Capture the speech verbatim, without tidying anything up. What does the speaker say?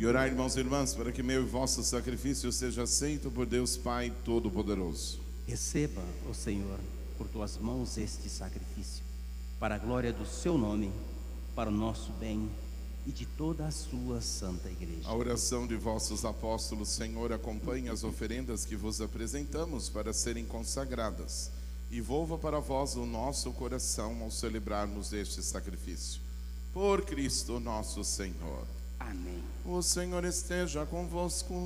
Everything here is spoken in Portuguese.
E orar, irmãos e irmãs, para que meu e vosso sacrifício seja aceito por Deus Pai Todo-Poderoso. Receba, ó Senhor, por tuas mãos este sacrifício, para a glória do seu nome, para o nosso bem e de toda a sua santa igreja. A oração de vossos apóstolos, Senhor, acompanhe as oferendas que vos apresentamos para serem consagradas, e volva para vós o nosso coração ao celebrarmos este sacrifício. Por Cristo nosso Senhor. Amém. O Senhor esteja convosco.